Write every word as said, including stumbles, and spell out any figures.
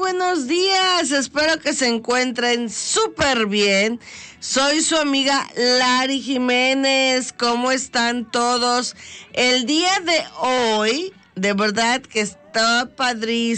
buenos días. Espero que se encuentren súper bien. Soy su amiga Lari Jiménez. ¿Cómo están todos? El día de hoy, de verdad que está padrísimo.